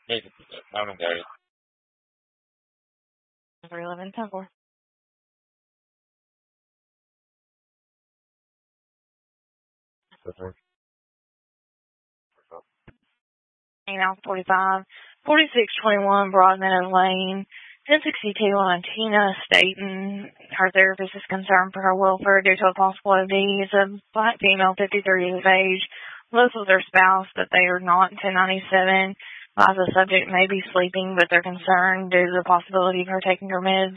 Momentary. 311, 10-4. Now 45, 4621 Broadmeadow Lane, 1062 on Tina Staten. Her therapist is concerned for her welfare due to a possible OD. Is a black female, 53 years of age, lives with their spouse, but they are not 1097. The subject may be sleeping, but they're concerned due to the possibility of her taking her meds.